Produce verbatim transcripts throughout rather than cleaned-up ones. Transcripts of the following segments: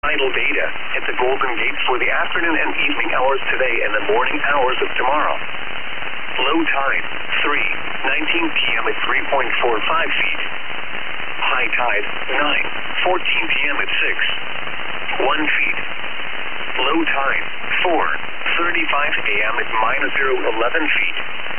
tidal data at the Golden Gate for the afternoon and evening hours today and the morning hours of tomorrow. Low tide, three nineteen p m at three point four five feet. High tide, nine fourteen p m at six one feet. Low tide, four thirty-five a m at minus zero eleven feet.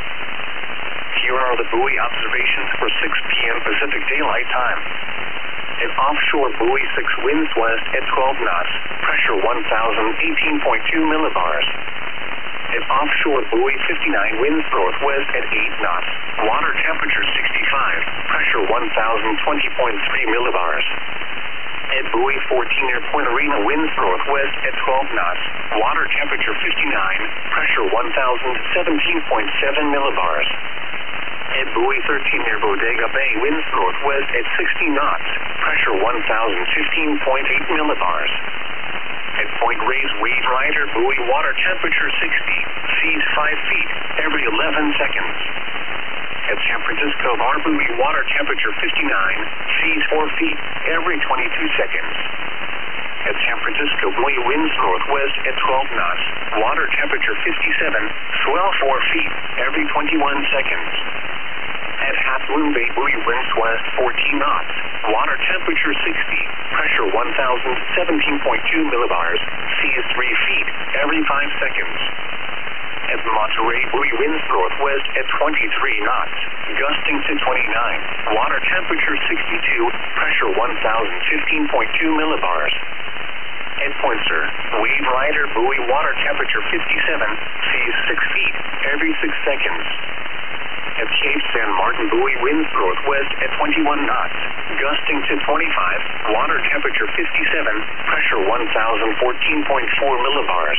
Here are the buoy observations for six p m Pacific Daylight Time. An offshore buoy six winds west at twelve knots, pressure one thousand eighteen point two millibars. An offshore buoy fifty-nine winds northwest at eight knots, water temperature sixty-five, pressure one thousand twenty point three millibars. At buoy fourteen near Point Arena winds northwest at twelve knots, water temperature fifty-nine, pressure one thousand seventeen point seven millibars. At buoy thirteen near Bodega Bay winds northwest at sixty knots, pressure one thousand fifteen point eight millibars. At Point Reyes Wave Rider buoy water temperature sixty, seas five feet every eleven seconds. At San Francisco Bar buoy water temperature fifty-nine, seas four feet every twenty-two seconds. At San Francisco buoy winds northwest at twelve knots, water temperature fifty-seven, swell four feet every twenty-one seconds. At Half Moon Bay buoy winds west fourteen knots, water temperature sixty, pressure one thousand seventeen point two millibars, seas three feet every five seconds. At Monterey buoy winds northwest at twenty-three knots, gusting to twenty-nine, water temperature sixty-two, pressure one thousand fifteen point two millibars. At Poinsett, Wave Rider buoy water temperature fifty-seven, seas six feet every six seconds. At Cape San Martin buoy winds northwest at twenty-one knots, gusting to twenty-five, water temperature fifty-seven, pressure one thousand fourteen point four millibars.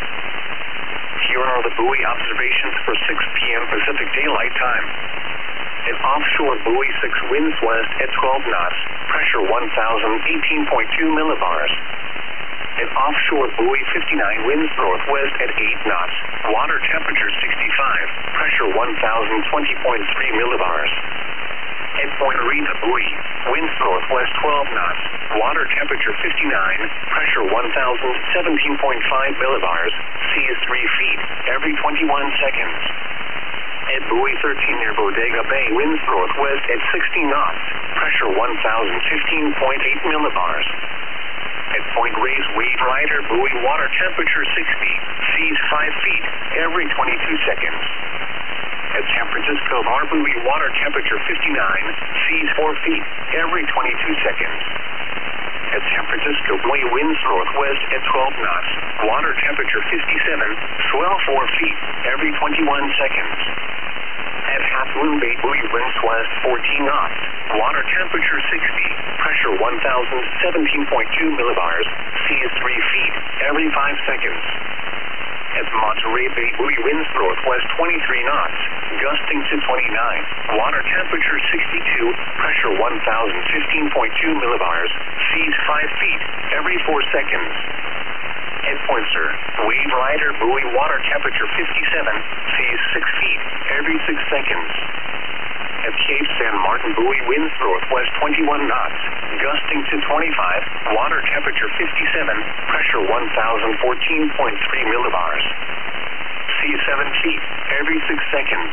Here are the buoy observations for six p m Pacific Daylight Time. An offshore buoy six winds west at twelve knots, pressure one thousand eighteen point two millibars. An offshore buoy fifty-nine winds northwest at eight knots, water temperature sixty-five, pressure one thousand twenty point three millibars. At Point Arena buoy, winds northwest twelve knots, water temperature fifty-nine, pressure one thousand seventeen point five millibars, seas three feet every twenty-one seconds. At buoy thirteen near Bodega Bay, winds northwest at sixty knots, pressure one thousand fifteen point eight millibars. At Point Reyes Wave Rider buoy water temperature sixty, seas five feet every twenty-two seconds. At San Francisco Bar buoy water temperature fifty-nine, seas four feet every twenty-two seconds. At San Francisco buoy winds northwest at twelve knots, water temperature fifty-seven, swell four feet every twenty-one seconds. At Half Moon Bay buoy winds west fourteen knots, water temperature sixty, pressure one thousand seventeen point two millibars, seas three feet every five seconds. At Monterey Bay buoy winds northwest twenty-three knots, gusting to twenty-nine, water temperature sixty-two, pressure one thousand fifteen point two millibars, seas five feet every four seconds. At Poinsett, Wave Rider buoy water temperature fifty-seven, seas six feet every six seconds. At Cape San Martin buoy winds northwest twenty-one knots, gusting to twenty-five, water temperature fifty-seven, pressure one thousand fourteen point three millibars. Seas seven feet every six seconds.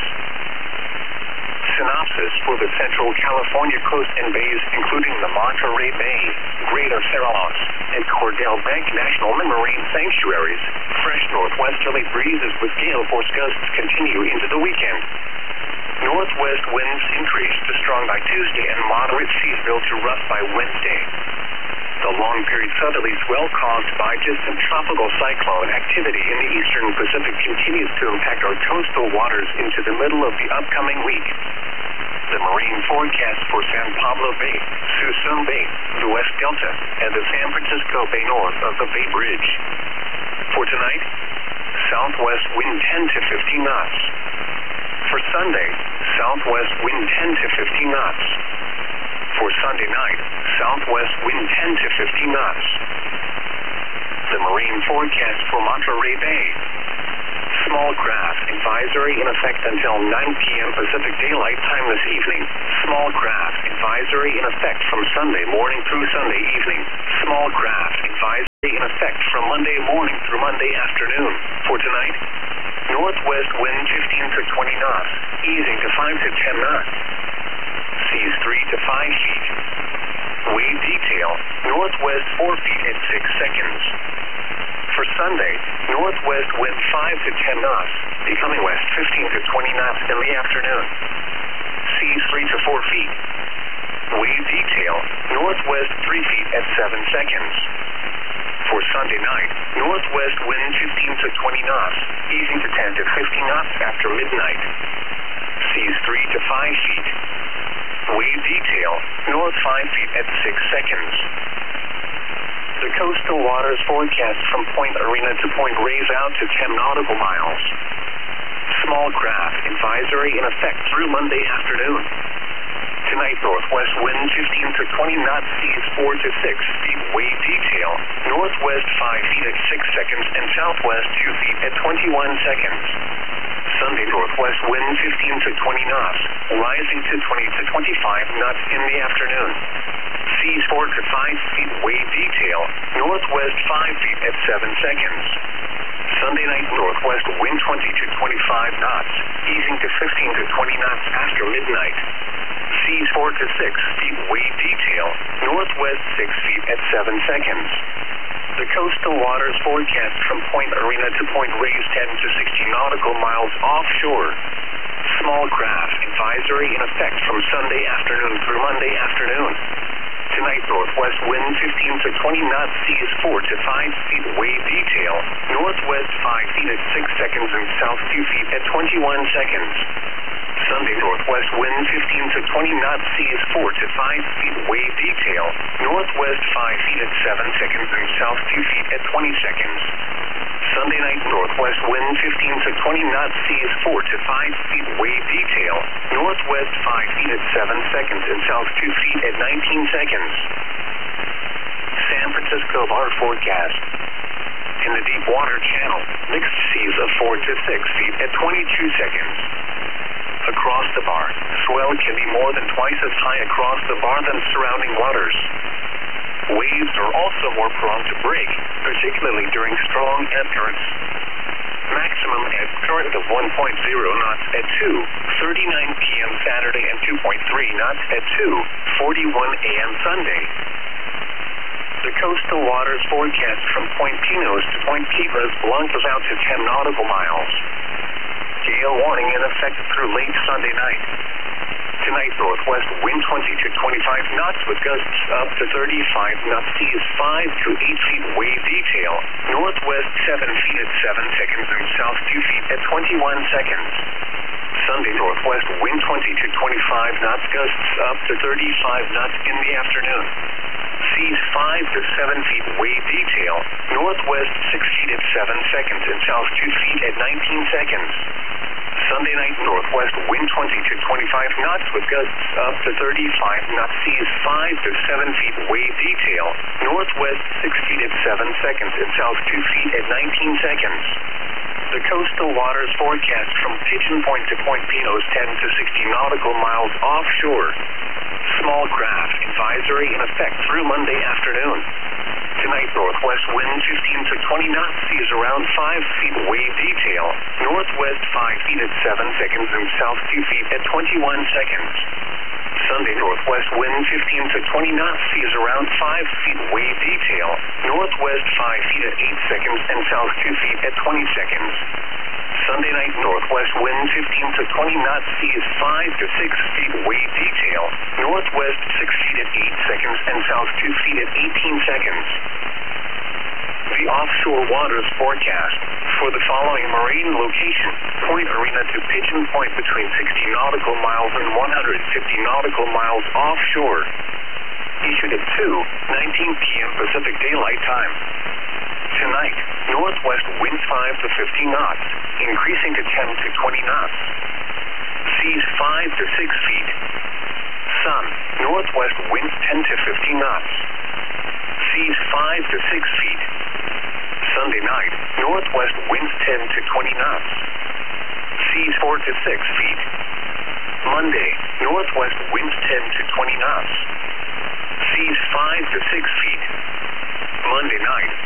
Synopsis for the Central California coast and bays, including the Monterey Bay, Greater Farallones, and Cordell Bank National Marine Sanctuaries. Fresh northwesterly breezes with gale force gusts continue into the weekend. Northwest winds increase to strong by Tuesday and moderate seas build to rough by Wednesday. The long-period southerly swell caused by distant tropical cyclone activity in the eastern Pacific continues to impact our coastal waters into the middle of the upcoming week. The marine forecast for San Pablo Bay, Suisun Bay, the West Delta, and the San Francisco Bay north of the Bay Bridge. For tonight, southwest wind ten to fifteen knots. For Sunday, southwest wind ten to fifteen knots. For Sunday night, southwest wind ten to fifteen knots. The marine forecast for Monterey Bay. Small craft advisory in effect until nine p m Pacific Daylight Time this evening. Small craft advisory in effect from Sunday morning through Sunday evening. Small craft advisory. from Monday morning through Monday afternoon. For tonight, northwest wind fifteen to twenty knots, easing to five to ten knots. Seas three to five feet. Wave detail, northwest four feet at six seconds. For Sunday, northwest wind five to ten knots, becoming west fifteen to twenty knots in the afternoon. Seas three to four feet. Wave detail, northwest three feet at seven seconds. For Sunday night, northwest wind fifteen to twenty knots, easing to ten to fifteen knots after midnight. Seas three to five feet. Wave detail, north five feet at six seconds. The coastal waters forecast from Point Arena to Point Reyes out to ten nautical miles. Small craft advisory in effect through Monday afternoon. Tonight, northwest wind fifteen to twenty knots, seas four to six feet. Wave detail, northwest five feet at six seconds and southwest two feet at twenty-one seconds. Sunday, northwest wind fifteen to twenty knots, rising to twenty to twenty-five knots in the afternoon. Seas four to five feet. Wave detail, northwest five feet at seven seconds. Sunday night, northwest wind twenty to twenty-five knots, easing to fifteen to twenty knots after midnight. Seas four to six feet. Wave detail, northwest six feet at seven seconds. The coastal waters forecast from Point Arena to Point Reyes ten to sixteen nautical miles offshore. Small craft advisory in effect from Sunday afternoon through Monday afternoon. Tonight, northwest wind fifteen to twenty knots, seas four to five feet. Wave detail, northwest five feet at six seconds and south two feet at twenty-one seconds. Sunday, northwest wind fifteen to twenty knots, seas four to five feet. Wave detail, northwest five feet at seven seconds and south two feet at twenty seconds. Sunday night, northwest wind fifteen to twenty knots, seas four to five feet. Wave detail, northwest five feet at seven seconds and south two feet at nineteen seconds. San Francisco Bar forecast. In the deep water channel, mixed seas of four to six feet at twenty-two seconds. Across the bar, swell can be more than twice as high across the bar than surrounding waters. Waves are also more prone to break, particularly during strong ebb currents. Maximum ebb current of one point zero knots at two thirty-nine p m Saturday and two point three knots at two forty-one a m Sunday. The coastal waters forecast from Point Pinos to Point Kivas Blancas out to ten nautical miles. Gale warning in effect through late Sunday night. Tonight, northwest wind twenty to twenty-five knots with gusts up to thirty-five knots, seas five to eight feet. Wave detail, northwest seven feet at seven seconds and south two feet at twenty-one seconds. Sunday, northwest wind twenty to twenty-five knots, gusts up to thirty-five knots in the afternoon. Seas five to seven feet. Wave detail, northwest six feet at seven seconds and south two feet at nineteen seconds. Sunday night, northwest wind twenty to twenty-five knots with gusts up to thirty-five knots, seas five to seven feet. Wave detail, northwest six feet at seven seconds and south two feet at nineteen seconds. The coastal waters forecast from Pigeon Point to Point Pinos ten to sixteen nautical miles offshore. Small craft advisory in effect through Monday afternoon. Tonight, northwest wind fifteen to twenty knots, seas around five feet. Wave detail, northwest five feet at seven seconds and south two feet at twenty-one seconds. Sunday, northwest wind fifteen to twenty knots, seas around five feet. Wave detail, northwest five feet at eight seconds and south two feet at twenty seconds. Sunday night, northwest wind fifteen to twenty knots, seas five to six feet. Wave detail, northwest six feet at eight seconds and south two feet at eighteen seconds. The offshore waters forecast for the following marine location: Point Arena to Pigeon Point between sixty nautical miles and one hundred fifty nautical miles offshore. Issued at two nineteen p m Pacific Daylight Time. Tonight, northwest winds five to fifteen knots, increasing to ten to twenty knots. Seas five to six feet. Sun, northwest winds ten to fifteen knots. Seas five to six feet. Sunday night, northwest winds ten to twenty knots. Seas four to six feet. Monday, northwest winds ten to twenty knots. Seas five to six feet. Monday night,